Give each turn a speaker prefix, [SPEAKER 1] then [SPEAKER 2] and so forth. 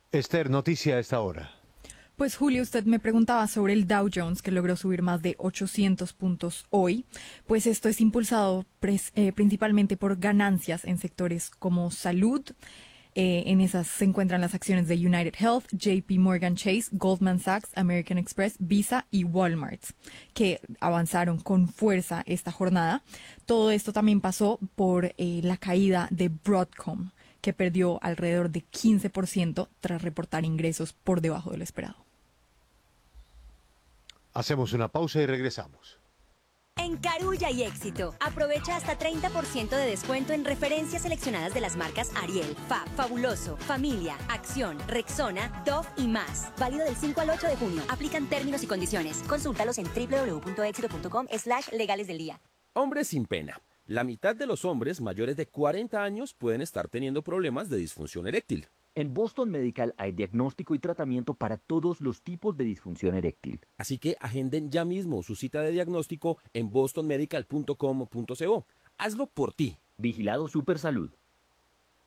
[SPEAKER 1] Esther, noticia a esta hora.
[SPEAKER 2] Pues Julio, usted me preguntaba sobre el Dow Jones, que logró subir más de 800 puntos hoy. Pues esto es impulsado principalmente por ganancias en sectores como salud. En esas se encuentran las acciones de United Health, JP Morgan Chase, Goldman Sachs, American Express, Visa y Walmart, que avanzaron con fuerza esta jornada. Todo esto también pasó por la caída de Broadcom, que perdió alrededor de 15% tras reportar ingresos por debajo de lo esperado.
[SPEAKER 1] Hacemos una pausa y regresamos.
[SPEAKER 3] En Carulla y Éxito, aprovecha hasta 30% de descuento en referencias seleccionadas de las marcas Ariel, Fab, Fabuloso, Familia, Acción, Rexona, Dove y más. Válido del 5 al 8 de junio. Aplican términos y condiciones. Consúltalos en www.exito.com/legales del día.
[SPEAKER 4] Hombres sin pena. La mitad de los hombres mayores de 40 años pueden estar teniendo problemas de disfunción eréctil.
[SPEAKER 5] En Boston Medical hay diagnóstico y tratamiento para todos los tipos de disfunción eréctil.
[SPEAKER 4] Así que agenden ya mismo su cita de diagnóstico en bostonmedical.com.co. Hazlo por ti.
[SPEAKER 5] Vigilado Supersalud.